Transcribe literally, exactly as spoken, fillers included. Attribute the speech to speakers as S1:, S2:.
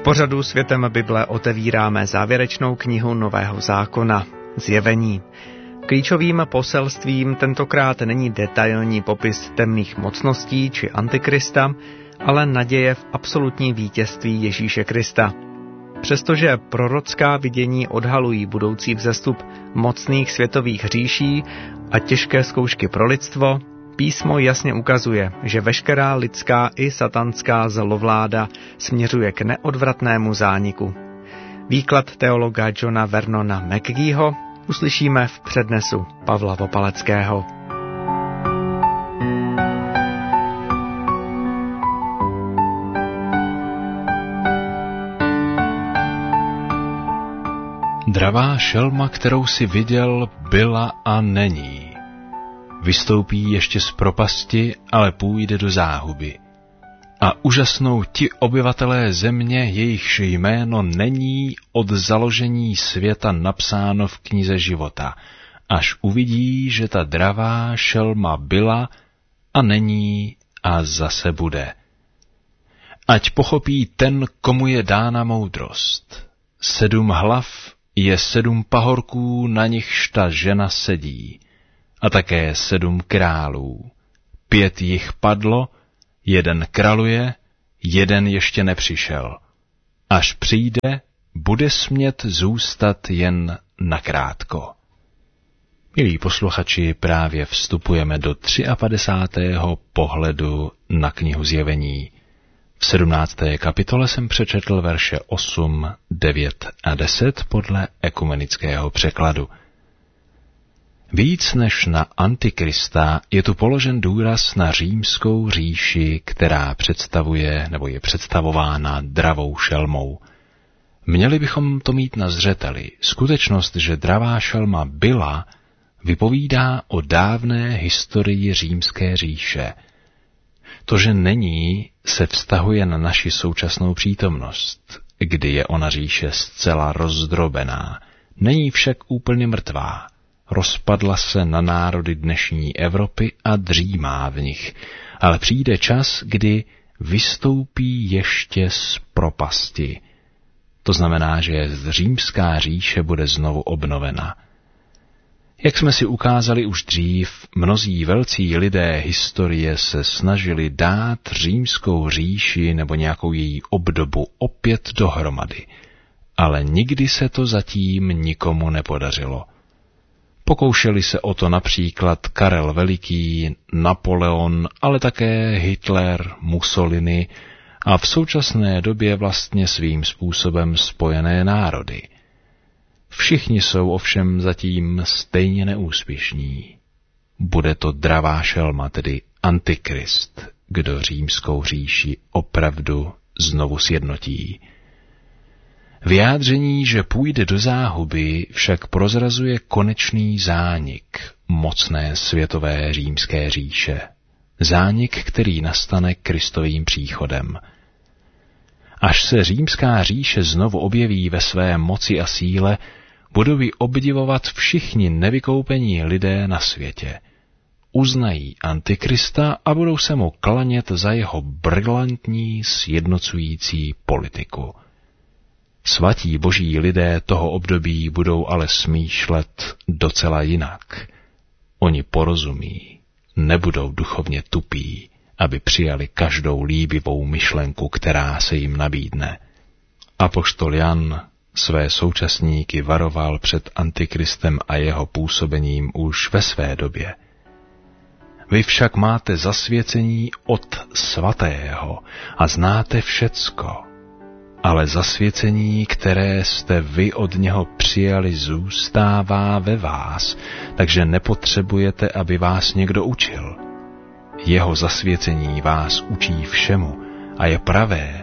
S1: pořadu Světem Bible otevíráme závěrečnou knihu Nového zákona, Zjevení. Klíčovým poselstvím tentokrát není detailní popis temných mocností či Antikrista, ale naděje v absolutní vítězství Ježíše Krista. Přestože prorocká vidění odhalují budoucí vzestup mocných světových říší a těžké zkoušky pro lidstvo, písmo jasně ukazuje, že veškerá lidská i satanská zlovláda směřuje k neodvratnému zániku. Výklad teologa Johna Vernona McGeeho uslyšíme v přednesu Pavla Vopaleckého.
S2: Dravá šelma, kterou si viděl, byla a není. Vystoupí ještě z propasti, ale půjde do záhuby. A úžasnou ti obyvatelé země, jejichž jméno není od založení světa napsáno v knize života, až uvidí, že ta dravá šelma byla a není a zase bude. Ať pochopí ten, komu je dána moudrost. Sedm hlav je sedm pahorků, na nichž ta žena sedí, a také sedm králů. Pět jich padlo, jeden kraluje, jeden ještě nepřišel. Až přijde, bude smět zůstat jen nakrátko. Milí posluchači, právě vstupujeme do padesátého třetího pohledu na knihu Zjevení. V sedmnácté kapitole jsem přečetl verše osm, devět a deset podle ekumenického překladu. Víc než na Antikrista je tu položen důraz na římskou říši, která představuje nebo je představována dravou šelmou. Měli bychom to mít na zřeteli. Skutečnost, že dravá šelma byla, vypovídá o dávné historii římské říše. To, že není, se vztahuje na naši současnou přítomnost, kdy je ona říše zcela rozdrobená. Není však úplně mrtvá. Rozpadla se na národy dnešní Evropy a dřímá v nich, ale přijde čas, kdy vystoupí ještě z propasti. To znamená, že římská říše bude znovu obnovena. Jak jsme si ukázali už dřív, mnozí velcí lidé historie se snažili dát římskou říši nebo nějakou její obdobu opět dohromady, ale nikdy se to zatím nikomu nepodařilo. Pokoušeli se o to například Karel Veliký, Napoleon, ale také Hitler, Mussolini a v současné době vlastně svým způsobem Spojené národy. Všichni jsou ovšem zatím stejně neúspěšní. Bude to dravá šelma, tedy Antikrist, kdo římskou říši opravdu znovu sjednotí. Vyjádření, že půjde do záhuby, však prozrazuje konečný zánik mocné světové římské říše. Zánik, který nastane Kristovým příchodem. Až se římská říše znovu objeví ve své moci a síle, budou ji obdivovat všichni nevykoupení lidé na světě. Uznají Antikrista a budou se mu klanět za jeho brilantní sjednocující politiku. Svatí boží lidé toho období budou ale smýšlet docela jinak. Oni porozumí, nebudou duchovně tupí, aby přijali každou líbivou myšlenku, která se jim nabídne. Apoštol Jan své současníky varoval před Antikristem a jeho působením už ve své době. Vy však máte zasvěcení od svatého a znáte všecko, ale zasvěcení, které jste vy od něho přijali, zůstává ve vás, takže nepotřebujete, aby vás někdo učil. Jeho zasvěcení vás učí všemu a je pravé